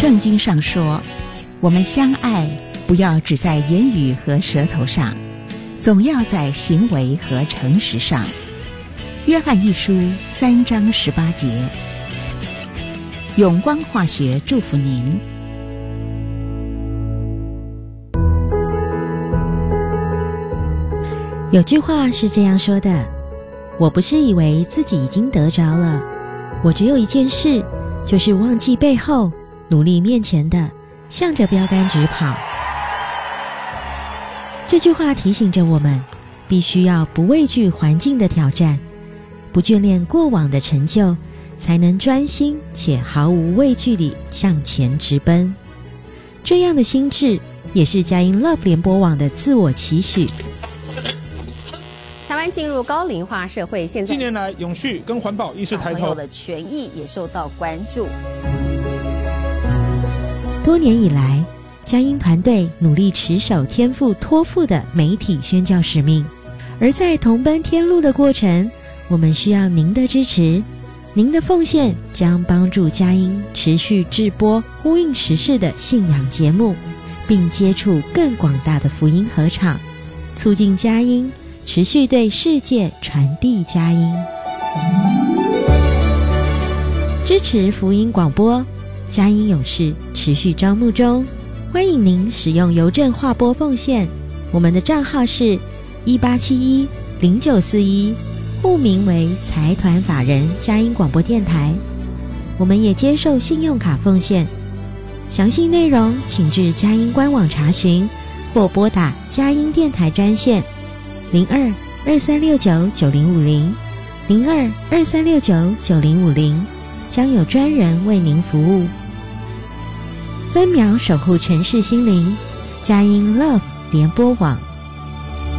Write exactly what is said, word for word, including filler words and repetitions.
圣经上说，我们相爱不要只在言语和舌头上，总要在行为和诚实上。约翰一书三章十八节。永光化学祝福您。 有句话是这样说的，我不是以为自己已经得着了，我只有一件事，就是忘记背后，努力面前的，向着标杆直跑。这句话提醒着我们，必须要不畏惧环境的挑战，不眷恋过往的成就，才能专心且毫无畏惧地向前直奔。这样的心智也是佳音 Love 联播网的自我期许。 台湾进入高龄化社会，现在近年来永续跟环保意识抬头， 小朋友的权益也受到关注。 多年以来，佳音团队努力持守天父托付的媒体宣教使命，而在同奔天路的过程，我们需要您的支持。您的奉献将帮助佳音持续制播呼应时事的信仰节目，并接触更广大的福音合场，促进佳音持续对世界传递佳音。支持福音广播，佳音勇士持续招募中，欢迎您使用邮政划拨奉献，我们的账号是一八七一零九四一，户名为财团法人佳音广播电台。我们也接受信用卡奉献，详细内容请至佳音官网查询，或拨打佳音电台专线零二二三六九九零五零零二二三六九九零五零，将有专人为您服务。分秒守护城市心灵，佳音 Love 联播网。